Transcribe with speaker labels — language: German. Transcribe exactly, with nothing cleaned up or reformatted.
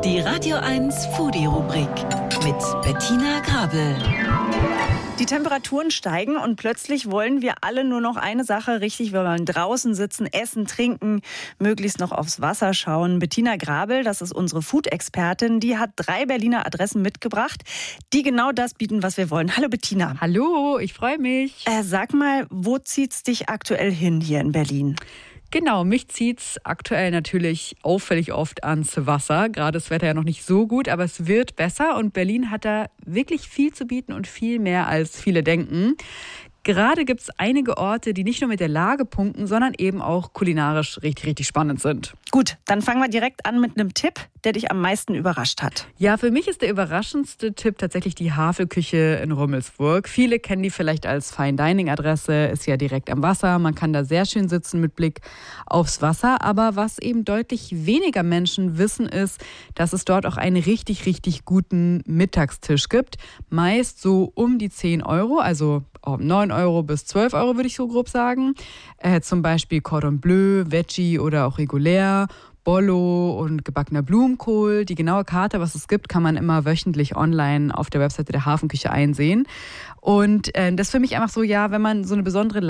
Speaker 1: Die Radio eins Foodie-Rubrik mit Bettina Grabel.
Speaker 2: Die Temperaturen steigen und plötzlich wollen wir alle nur noch eine Sache richtig. Wir wollen draußen sitzen, essen, trinken, möglichst noch aufs Wasser schauen. Bettina Grabel, das ist unsere Food-Expertin, die hat drei Berliner Adressen mitgebracht, die genau das bieten, was wir wollen. Hallo Bettina.
Speaker 3: Hallo, ich freue mich.
Speaker 2: Äh, sag mal, wo zieht's dich aktuell hin hier in Berlin?
Speaker 3: Genau, mich zieht's aktuell natürlich auffällig oft ans Wasser. Gerade ist das Wetter ja noch nicht so gut, aber es wird besser und Berlin hat da wirklich viel zu bieten und viel mehr, als viele denken. Gerade gibt es einige Orte, die nicht nur mit der Lage punkten, sondern eben auch kulinarisch richtig, richtig spannend sind.
Speaker 2: Gut, dann fangen wir direkt an mit einem Tipp, der dich am meisten überrascht hat.
Speaker 3: Ja, für mich ist der überraschendste Tipp tatsächlich die Havelküche in Rummelsburg. Viele kennen die vielleicht als Fine-Dining-Adresse, ist ja direkt am Wasser. Man kann da sehr schön sitzen mit Blick aufs Wasser. Aber was eben deutlich weniger Menschen wissen, ist, dass es dort auch einen richtig, richtig guten Mittagstisch gibt. Meist so um die zehn Euro, also neun Euro bis zwölf Euro würde ich so grob sagen. Äh, zum Beispiel Cordon Bleu, Veggie oder auch regulär, Bollo und gebackener Blumenkohl. Die genaue Karte, was es gibt, kann man immer wöchentlich online auf der Webseite der Hafenküche einsehen. Und äh, das ist für mich einfach so, ja, wenn man so eine besondere